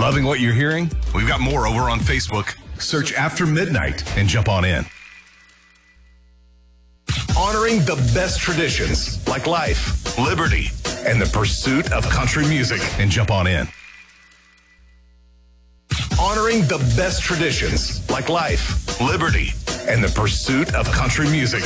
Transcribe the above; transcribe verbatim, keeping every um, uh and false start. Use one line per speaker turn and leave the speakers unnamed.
Loving what you're hearing? We've got more over on Facebook. Search After Midnight and jump on in. Honoring the best traditions like life, liberty, and the pursuit of country music. And jump on in. Honoring the best traditions like life, liberty, and the pursuit of country music.